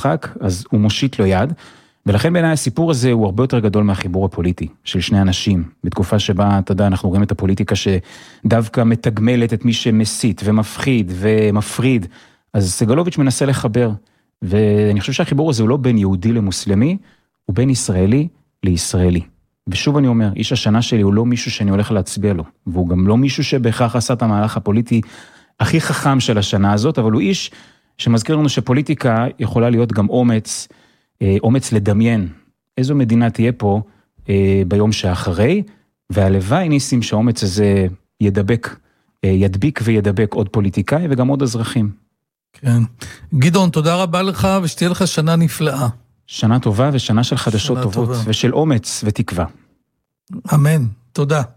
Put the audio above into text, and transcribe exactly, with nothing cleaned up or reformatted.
משחק, אז הוא מושיט לו יד, ולכן בעיניי הסיפור הזה הוא הרבה יותר גדול מהחיבור הפוליטי של שני אנשים, בתקופה שבה, אתה יודע, אנחנו רואים את הפוליטיקה שדווקא מתגמלת את מי שמסית ומפחיד ומפריד, אז סגלוביץ' מנסה לחבר, ואני חושב שהחיבור הזה הוא לא בין יהודי למוסלמי, הוא בין ישראלי לישראלי. ושוב אני אומר, איש השנה שלי הוא לא מישהו שאני הולך להצביע לו, והוא גם לא מישהו שבהכרח עשה את המהלך הפוליטי הכי חכם של השנה הזאת, אבל הוא איש שמזכיר לנו שפוליטיקה יכולה להיות גם אומץ, אומץ לדמיין איזו מדינה תהיה פה ביום שאחרי, והלוואי ניסים שהאומץ הזה ידבק, ידביק וידבק עוד פוליטיקאי וגם עוד אזרחים. כן. גדעון, תודה רבה לך ושתהיה לך שנה נפלאה. שנה טובה ושנה של חדשות טובות ושל אומץ ותקווה. אמן, תודה.